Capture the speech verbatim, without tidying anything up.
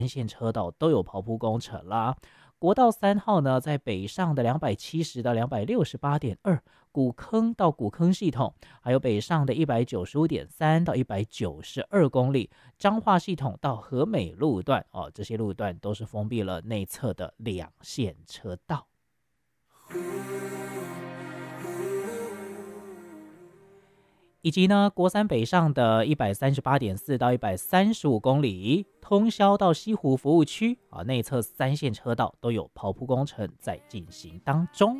线车道都有刨铺工程啦。国道三号呢，在北上的两百七十到两百六十八点二，古坑到古坑系统，还有北上的一百九十五点三到一百九十二公里，彰化系统到和美路段哦，这些路段都是封闭了内侧的两线车道。以及呢，国三北上的一百三十八点四到一百三十五公里，通霄到西湖服务区啊，内侧三线车道都有刨铺工程在进行当中。